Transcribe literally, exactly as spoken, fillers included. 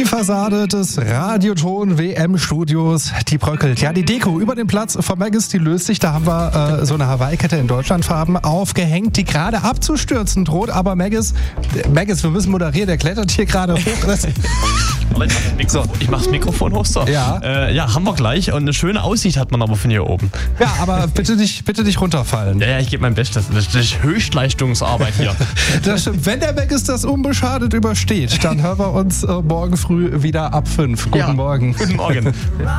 Fassade des Radioton-W M-Studios, die bröckelt. Ja, die Deko über dem Platz von Maggis, die löst sich. Da haben wir äh, so eine Hawaii-Kette in Deutschlandfarben aufgehängt, die gerade abzustürzen droht. Aber Maggis, Maggis, wir müssen moderieren, der klettert hier gerade hoch. So, ich mach das Mikrofon hoch. So. Ja. Äh, ja, haben wir gleich. Und eine schöne Aussicht hat man aber von hier oben. Ja, aber bitte nicht, bitte nicht runterfallen. Ja, ja, ich gebe mein Bestes. Das ist Höchstleistungsarbeit hier. Das stimmt. Wenn der Maggis das unbeschadet übersteht, dann hören wir uns äh, morgen früh wieder ab fünf. Guten Ja. Morgen. Guten Morgen.